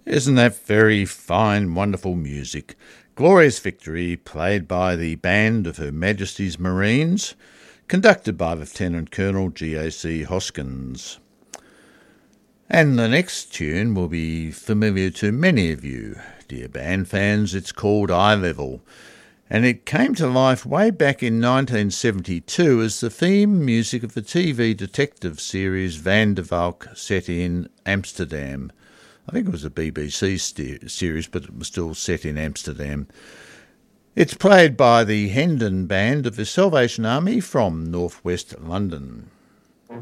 Isn't that very fine, wonderful music? Glorious Victory, played by the Band of Her Majesty's Marines, conducted by Lieutenant Colonel G.A.C. Hoskins. And the next tune will be familiar to many of you, dear band fans. It's called Eye Level, and it came to life way back in 1972 as the theme music of the TV detective series Van der Valk, set in Amsterdam. I think it was a BBC series, but it was still set in Amsterdam. It's played by the Hendon Band of the Salvation Army from northwest London.